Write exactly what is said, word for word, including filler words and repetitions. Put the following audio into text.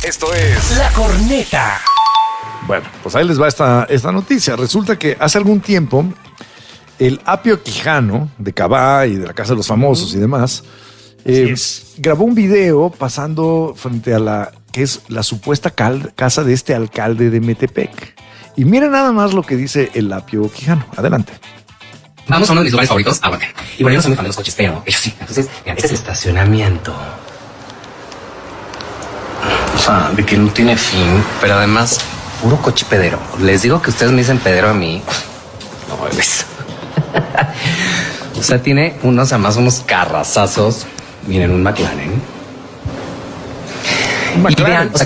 Esto es La Corneta. Bueno, pues ahí les va esta, esta noticia. Resulta que hace algún tiempo el Apio Quijano de Cabá y de la Casa de los Famosos y demás eh, grabó un video pasando frente a la que es la supuesta cal- casa de este alcalde de Metepec. Y miren nada más lo que dice el Apio Quijano. Adelante. Vamos a uno de mis lugares favoritos, Aguacate. Y bueno, yo no soy muy fan de los coches, pero ellos sí. Entonces, mira, este es el estacionamiento. O sea, de que no tiene fin, pero además, puro coche pedero. Les digo que ustedes me dicen pedero a mí. No, ves. O sea, tiene unos, además, unos carrazazos. Miren, un McLaren. McLaren. Y vean, o sea,